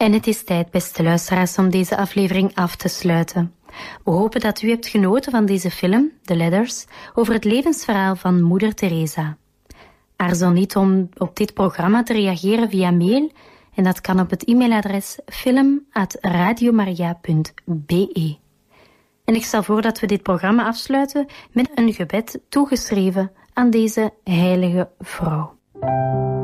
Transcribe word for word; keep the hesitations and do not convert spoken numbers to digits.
En het is tijd, beste luisteraars, om deze aflevering af te sluiten. We hopen dat u hebt genoten van deze film, The Letters, over het levensverhaal van Moeder Teresa. Aarzel niet om op dit programma te reageren via mail, en dat kan op het e-mailadres film at radiomaria punt b e. En ik stel voor dat we dit programma afsluiten met een gebed toegeschreven aan deze heilige vrouw.